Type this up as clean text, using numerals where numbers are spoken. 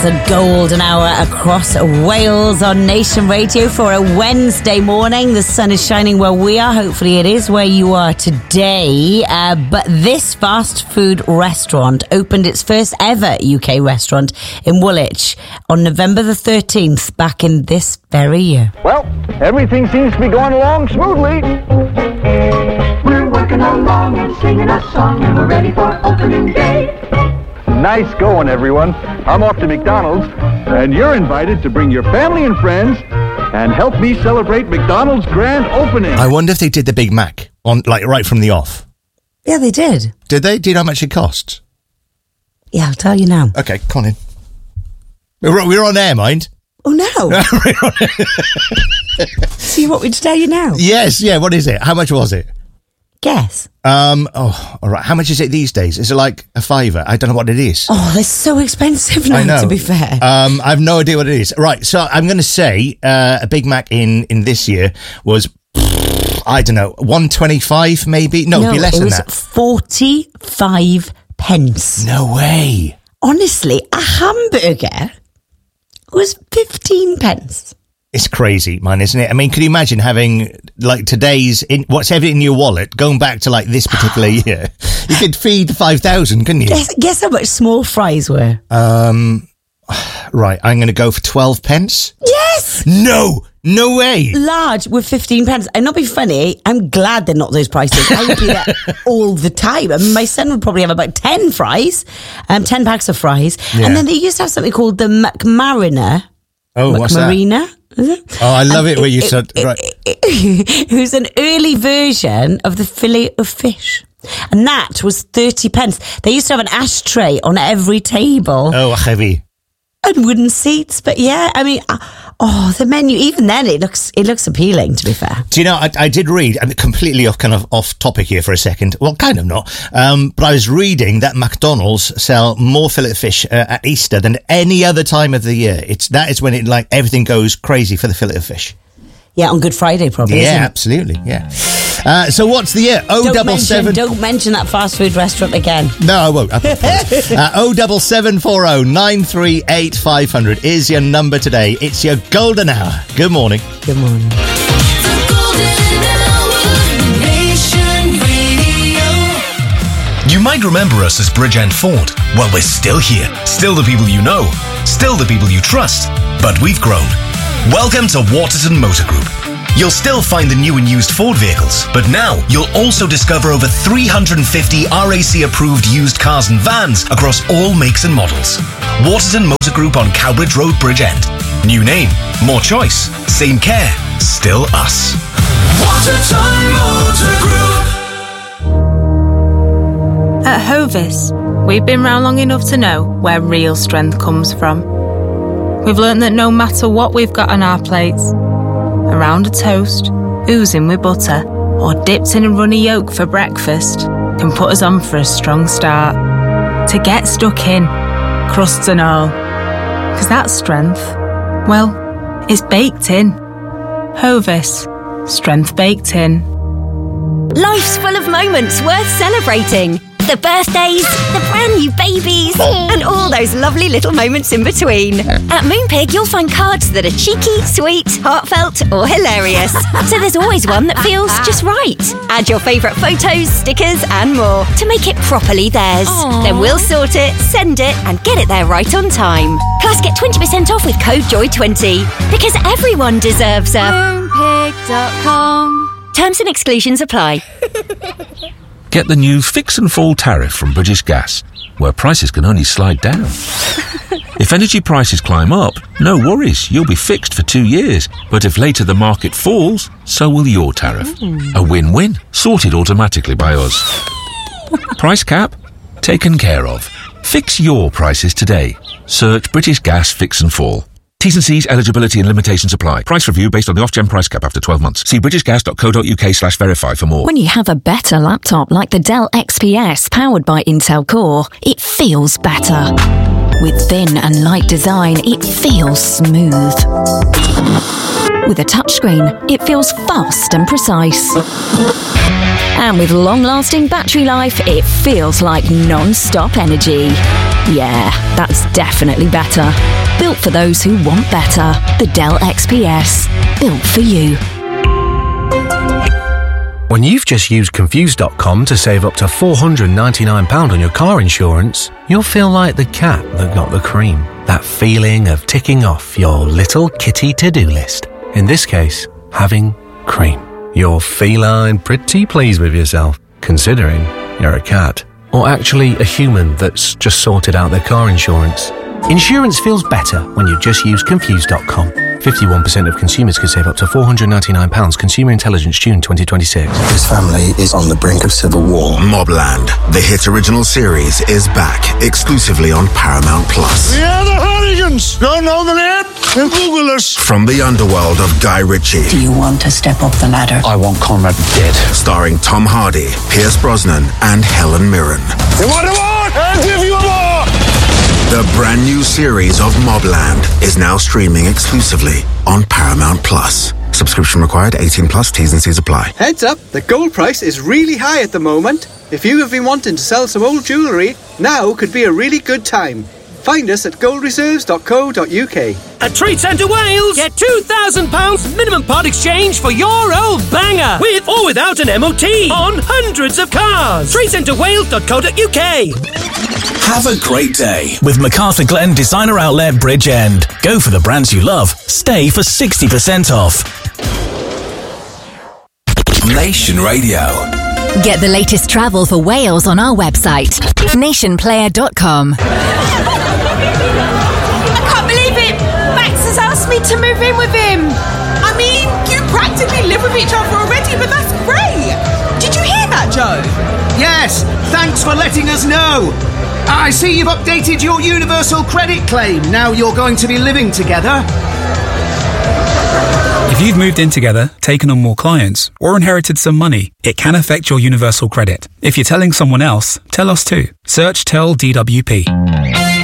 the golden hour across Wales on Nation Radio for a Wednesday morning. The sun is shining where we are. Hopefully it is where you are today. But this fast food restaurant opened its first ever UK restaurant in Woolwich on November the 13th back in this very year. Well, everything seems to be going along smoothly. We're working along and singing a song and we're ready for opening day. Nice going, everyone. I'm off to McDonald's, and you're invited to bring your family and friends and help me celebrate McDonald's grand opening. I wonder if they did the Big Mac on, like, right from the off. Yeah, they did. Did they? Do you know how much it costs? Yeah, I'll tell you now. Okay, come on in. We're on air, mind. Oh, no. So you want me to tell you now? Yes, yeah, what is it? How much was it? Guess. All right. How much is it these days? Is it like a £5? I don't know what it is. Oh, they're so expensive now, I know. to be fair. I have no idea what it is. Right, so I'm going to say a Big Mac in this year was, I don't know, 125 maybe? No, it'd be less than that. It was 45 pence. No way. Honestly, a hamburger was 15 pence. It's crazy, man, isn't it? I mean, could you imagine having, like, what's ever in your wallet, going back to, like, this particular year? You could feed 5,000, couldn't you? Guess how much small fries were? Right, I'm going to go for 12 pence. Yes! No way. Large with 15 pence. And not be funny, I'm glad they're not those prices. I would do that all the time. I mean, my son would probably have about 10 fries, 10 packs of fries. Yeah. And then they used to have something called the McMariner. Oh, what's that? McMarina? Is it? Oh, I love it when you said, right. Who's an early version of the fillet of fish. And that was 30 pence. They used to have an ashtray on every table. Oh, heavy. And wooden seats. But yeah, I mean, the menu, even then it looks appealing, to be fair. Do you know, I did read, I'm completely off topic here for a second. Well, kind of not. But I was reading that McDonald's sell more fillet of fish at Easter than any other time of the year. That is when everything goes crazy for the fillet of fish. Yeah, on Good Friday, probably. Yeah, isn't it? absolutely. Yeah. So what's the year? 077. Don't mention that fast food restaurant again. No, I won't. 07740 938 500 is your number today. It's your golden hour. Good morning. Good morning. The golden hour, Nation Radio. You might remember us as Bridgend Ford. Well, we're still here. Still the people you know. Still the people you trust. But we've grown. Welcome to Waterton Motor Group. You'll still find the new and used Ford vehicles, but now you'll also discover over 350 RAC-approved used cars and vans across all makes and models. Waterton Motor Group on Cowbridge Road, Bridgend. New name, more choice, same care, still us. Waterton Motor Group. At Hovis, we've been round long enough to know where real strength comes from. We've learnt that no matter what we've got on our plates, around a toast, oozing with butter, or dipped in a runny yolk for breakfast, can put us on for a strong start. To get stuck in, crusts and all. 'Cause that strength, well, it's baked in. Hovis, strength baked in. Life's full of moments worth celebrating. The birthdays, the brand new babies, and all those lovely little moments in between. At Moonpig, you'll find cards that are cheeky, sweet, heartfelt, or hilarious. So there's always one that feels just right. Add your favourite photos, stickers, and more to make it properly theirs. Then we'll sort it, send it, and get it there right on time. Plus, get 20% off with code JOY20. Because everyone deserves a Moonpig.com. Terms and exclusions apply. Get the new Fix and Fall tariff from British Gas, where prices can only slide down. If energy prices climb up, no worries, you'll be fixed for 2 years. But if later the market falls, so will your tariff. A win-win, sorted automatically by us. Price cap? Taken care of. Fix your prices today. Search British Gas Fix and Fall. T's and C's, eligibility and limitations apply. Price review based on the Ofgem price cap after 12 months. See britishgas.co.uk/verify for more. When you have a better laptop like the Dell XPS powered by Intel Core, it feels better. With thin and light design, it feels smooth. With a touchscreen, it feels fast and precise. And with long-lasting battery life, it feels like non-stop energy. Yeah, that's definitely better. Built for those who want better. The Dell XPS. Built for you. When you've just used Confused.com to save up to £499 on your car insurance, you'll feel like the cat that got the cream. That feeling of ticking off your little kitty to-do list. In this case, having cream. You're feline pretty pleased with yourself, considering you're a cat. Or actually a human that's just sorted out their car insurance. Insurance feels better when you just use Confused.com. 51% of consumers could save up to £499. Consumer Intelligence, June 2026. His family is on the brink of civil war. Mobland, the hit original series, is back exclusively on Paramount Plus. Yeah, the Hooligans! Don't know the name? Then Google us. From the underworld of Guy Ritchie. Do you want to step up the ladder? I want Conrad dead. Starring Tom Hardy, Pierce Brosnan, and Helen Mirren. You want more? I'll give you more! The brand new series of Mobland is now streaming exclusively on Paramount Plus. Subscription required, 18 plus, T's and C's apply. Heads up, the gold price is really high at the moment. If you have been wanting to sell some old jewellery, now could be a really good time. Find us at goldreserves.co.uk. At Trade Centre Wales, get £2,000 minimum part exchange for your old banger, with or without an MOT, on hundreds of cars. TradeCentreWales.co.uk. Have a great day with MacArthur Glen Designer Outlet Bridgend. Go for the brands you love. Stay for 60% off. Nation Radio. Get the latest travel for Wales on our website, nationplayer.com. I can't believe it! Max has asked me to move in with him. I mean, you practically live with each other already, but that's great. Did you hear that, Joe? Yes, thanks for letting us know. I see you've updated your universal credit claim. Now you're going to be living together. If you've moved in together, taken on more clients, or inherited some money, it can affect your universal credit. If you're telling someone else, tell us too. Search Tell DWP.